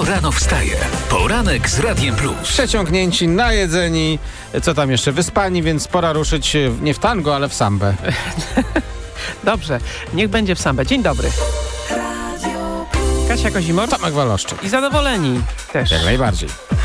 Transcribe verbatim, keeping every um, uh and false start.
Kto rano wstaje? Poranek z Radiem Plus. Przeciągnięci, najedzeni, co tam jeszcze, wyspani, więc pora ruszyć nie w tango, ale w sambę. Dobrze, niech będzie w sambę. Dzień dobry. Kasia Kozimor Tomek Waloszczyk. i zadowoleni też. Jak najbardziej.